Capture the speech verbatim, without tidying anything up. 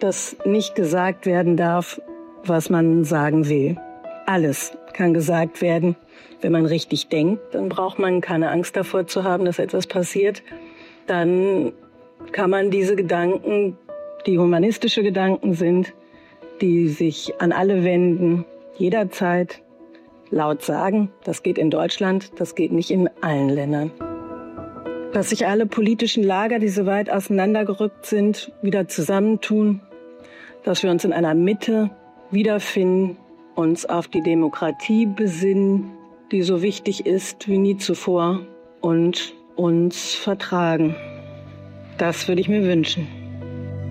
dass nicht gesagt werden darf, was man sagen will. Alles kann gesagt werden. Wenn man richtig denkt, dann braucht man keine Angst davor zu haben, dass etwas passiert. Dann kann man diese Gedanken, die humanistische Gedanken sind, die sich an alle wenden, jederzeit laut sagen. Das geht in Deutschland, das geht nicht in allen Ländern. Dass sich alle politischen Lager, die so weit auseinandergerückt sind, wieder zusammentun, dass wir uns in einer Mitte wiederfinden, uns auf die Demokratie besinnen, die so wichtig ist wie nie zuvor, und uns vertragen. Das würde ich mir wünschen.